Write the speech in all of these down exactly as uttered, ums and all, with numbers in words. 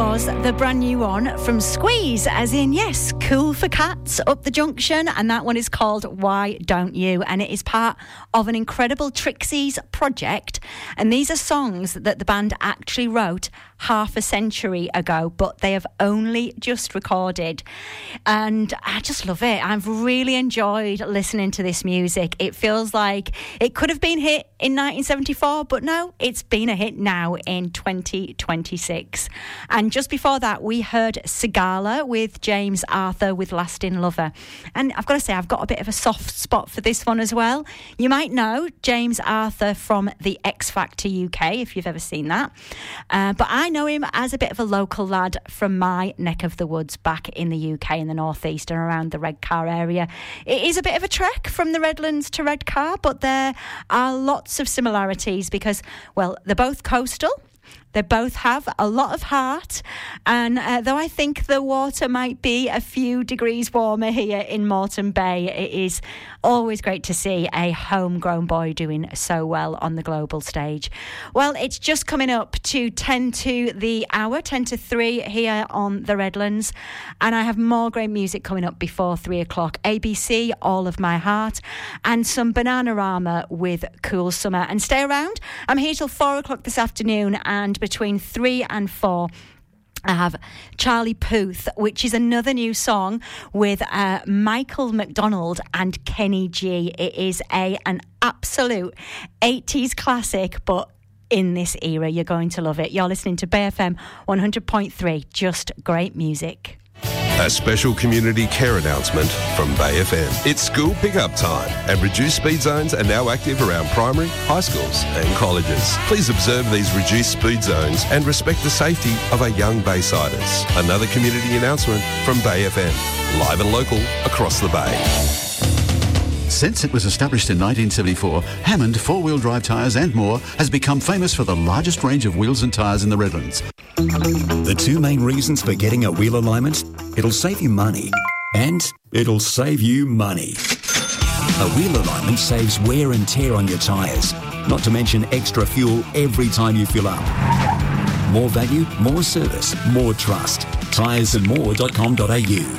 was the brand new one from Squeeze, as in, yes, Cool for Cats, Up the Junction, and that one is called Why Don't You? And it is part of an incredible Trixie's project, and these are songs that the band actually wrote half a century ago, but they have only just recorded, and I just love it. I've really enjoyed listening to this music. It feels like it could have been hit in nineteen seventy-four, but no, it's been a hit now in twenty twenty-six. And just before that, we heard Sigala with James Arthur with Lasting Lover. And I've got to say, I've got a bit of a soft spot for this one as well. You might know James Arthur from the X Factor U K, if you've ever seen that. Uh, but I know him as a bit of a local lad from my neck of the woods back in the U K, in the northeast and around the Redcar area. It is a bit of a trek from the Redlands to Redcar, but there are lots of similarities because, well, they're both coastal. They both have a lot of heart, and uh, though I think the water might be a few degrees warmer here in Moreton Bay, it is always great to see a homegrown boy doing so well on the global stage. Well, it's just coming up to ten to the hour, ten to three here on the Redlands, and I have more great music coming up before three o'clock. A B C, All of My Heart, and some Bananarama with Cool Summer. And stay around, I'm here till four o'clock this afternoon, and between three and four I have Charlie Puth, which is another new song with uh, Michael McDonald and Kenny G. It is a an absolute eighties classic, but in this era, you're going to love it. You're listening to Bay F M one hundred point three, just great music. A special community care announcement from Bay F M. It's school pickup time, and reduced speed zones are now active around primary, high schools and colleges. Please observe these reduced speed zones and respect the safety of our young Baysiders. Another community announcement from Bay F M. Live and local across the Bay. Since it was established in nineteen seventy-four, Hammond four-wheel drive tyres and more has become famous for the largest range of wheels and tyres in the Redlands. The two main reasons for getting a wheel alignment: it'll save you money and it'll save you money. A wheel alignment saves wear and tear on your tyres, not to mention extra fuel every time you fill up. More value, more service, more trust. tyres and more dot com dot a u.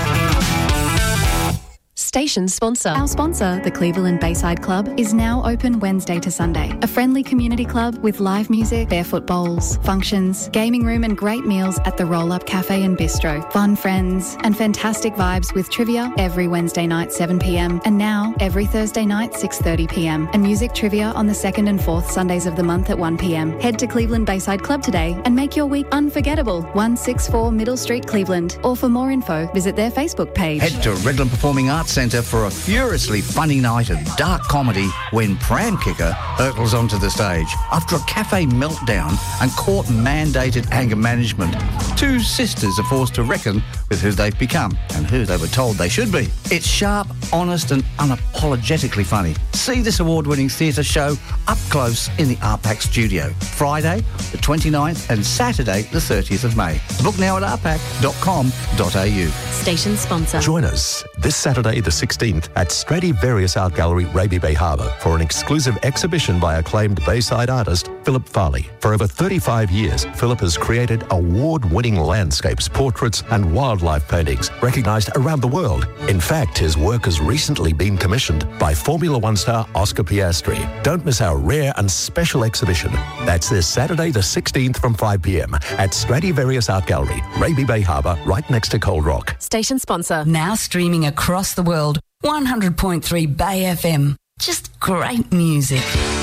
Station sponsor. Our sponsor, the Cleveland Bayside Club, is now open Wednesday to Sunday. A friendly community club with live music, barefoot bowls, functions, gaming room and great meals at the Roll Up Cafe and Bistro. Fun friends and fantastic vibes with trivia every Wednesday night seven p m and now every Thursday night six thirty p m and music trivia on the second and fourth Sundays of the month at one p m. Head to Cleveland Bayside Club today and make your week unforgettable. one sixty-four Middle Street, Cleveland. Or for more info, visit their Facebook page. Head to Redland Performing Arts Centre for a furiously funny night of dark comedy when Pram Kicker hurtles onto the stage. After a cafe meltdown and court-mandated anger management, two sisters are forced to reckon with who they've become and who they were told they should be. It's sharp, honest and unapologetically funny. See this award-winning theatre show up close in the R PAC studio. Friday the twenty-ninth and Saturday the thirtieth of May. Book now at r pac dot com dot a u. Station sponsor. Join us this Saturday the sixteenth at Stradivarius Art Gallery, Raby Bay Harbour for an exclusive exhibition by acclaimed Bayside artist Philip Farley. For over thirty-five years, Philip has created award-winning landscapes, portraits and wildlife paintings recognised around the world. In fact, his work has recently been commissioned by Formula One star Oscar Piastri. Don't miss our rare and special exhibition. That's this Saturday the sixteenth from five p m at Stradivarius Art Gallery, Raby Bay Harbour, right next to Cold Rock. Station sponsor. Now streaming across the world, one hundred point three Bay F M. Just great music.